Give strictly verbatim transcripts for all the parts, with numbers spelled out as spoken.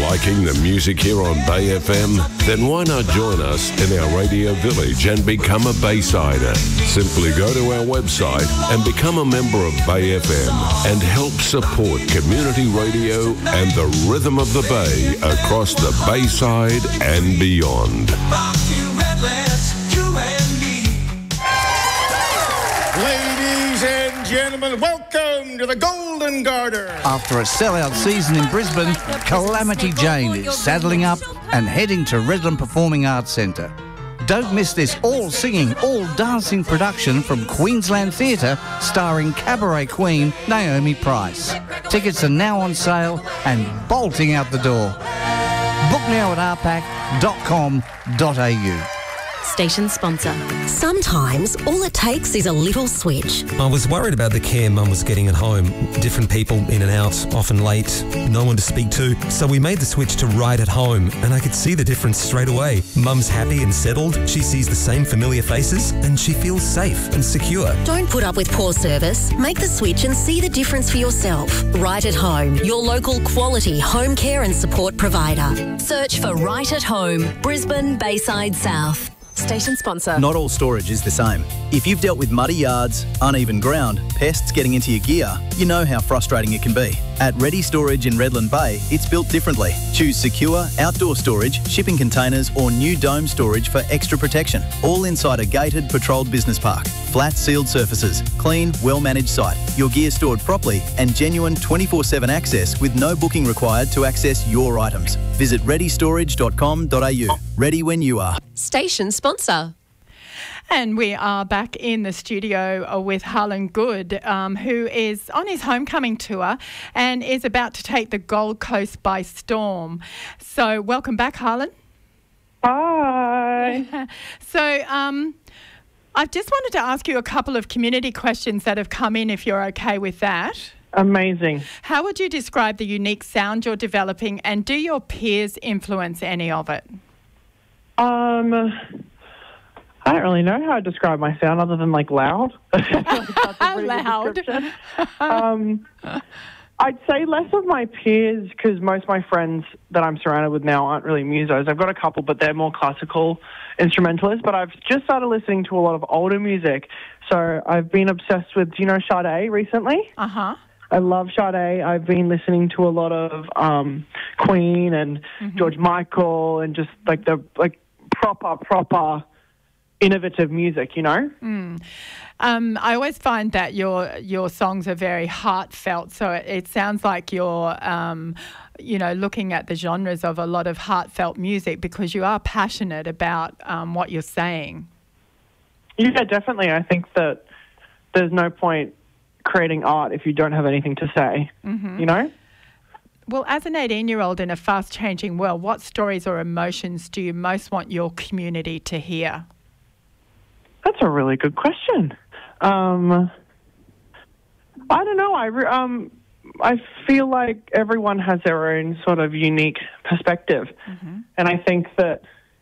Liking the music here on Bay F M? Then why not join us in our radio village and become a Baysider? Simply go to our website and become a member of Bay F M and help support community radio and the rhythm of the Bay across the Bayside and beyond. Ladies and gentlemen, welcome to the Golden Garter. After a sellout season in Brisbane, Calamity Jane is saddling up and heading to Redland Performing Arts Centre. Don't miss this all-singing, all-dancing production from Queensland Theatre starring cabaret queen Naomi Price. Tickets are now on sale and bolting out the door. Book now at r pac dot com dot a u. Station sponsor. Sometimes all it takes is a little switch. I was worried about the care Mum was getting at home. Different people in and out, often late, no one to speak to. So we made the switch to Right at Home, and I could see the difference straight away. Mum's happy and settled, she sees the same familiar faces, and she feels safe and secure. Don't put up with poor service. Make the switch and see the difference for yourself. Right at Home, your local quality home care and support provider. Search for Right at Home, Brisbane, Bayside South. Station sponsor. Not all storage is the same. If you've dealt with muddy yards, uneven ground, pests getting into your gear, you know how frustrating it can be. At Ready Storage in Redland Bay, it's built differently. Choose secure outdoor storage, shipping containers or new dome storage for extra protection. All inside a gated, patrolled business park. Flat sealed surfaces, clean, well-managed site, your gear stored properly and genuine twenty-four seven access with no booking required to access your items. Visit ready storage dot com dot a u. Ready when you are. Station sponsor. And we are back in the studio with Harlan Good, um, who is on his homecoming tour and is about to take the Gold Coast by storm. So welcome back, Harlan. Hi. so um, I just wanted to ask you a couple of community questions that have come in, if you're okay with that. Amazing. How would you describe the unique sound you're developing, and do your peers influence any of it? Um, I don't really know how to describe my sound other than like loud. Loud. um, I'd say less of my peers because most of my friends that I'm surrounded with now aren't really musos. I've got a couple, but they're more classical instrumentalists. But I've just started listening to a lot of older music. So I've been obsessed with, do you know Sade recently? Uh-huh. I love Sade. I've been listening to a lot of um, Queen and mm-hmm. George Michael and just like the like proper, proper innovative music, you know? Mm. Um, I always find that your your songs are very heartfelt, so it, it sounds like you're, um, you know, looking at the genres of a lot of heartfelt music because you are passionate about um, what you're saying. Yeah, definitely. I think that there's no point creating art if you don't have anything to say, mm-hmm. you know? Well, as an eighteen-year-old in a fast-changing world, what stories or emotions do you most want your community to hear? That's a really good question. Um, I don't know. I, re- um, I feel like everyone has their own sort of unique perspective. Mm-hmm. And I think that,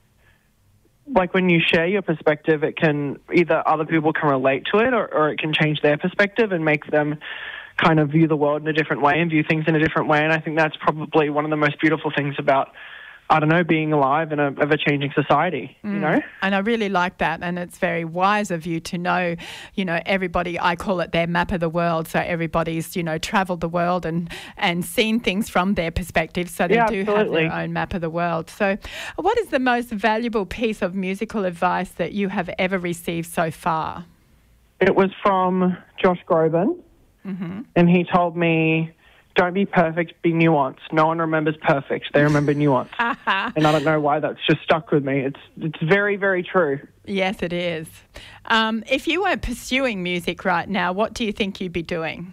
like, when you share your perspective, it can either other people can relate to it or, or it can change their perspective and make them kind of view the world in a different way and view things in a different way. And I think that's probably one of the most beautiful things about, I don't know, being alive in a ever-changing society, mm. you know? And I really like that, and it's very wise of you to know, you know, everybody, I call it their map of the world, so everybody's, you know, travelled the world and, and seen things from their perspective, so they yeah, do absolutely. have their own map of the world. So what is the most valuable piece of musical advice that you have ever received so far? It was from Josh Groban, mm-hmm. and he told me, don't be perfect, be nuanced. No one remembers perfect. They remember nuance. And I don't know why that's just stuck with me. It's it's very, very true. Yes, it is. Um, if you weren't pursuing music right now, what do you think you'd be doing?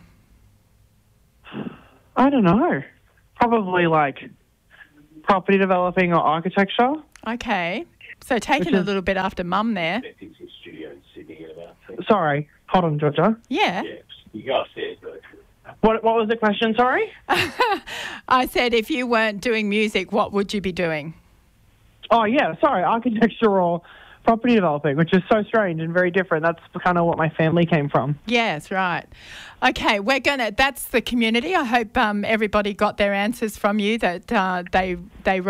I don't know. Probably like property developing or architecture. Okay. So taking is... a little bit after Mum there. Sorry. Hold on, Georgia. Yeah. Yeah. You go upstairs, though. What What was the question, sorry? I said if you weren't doing music, what would you be doing? Oh, yeah, sorry, architecture or property developing, which is so strange and very different. That's kind of what my family came from. Yes, right. Okay, we're gonna. That's the community. I hope um, everybody got their answers from you. That uh, they they.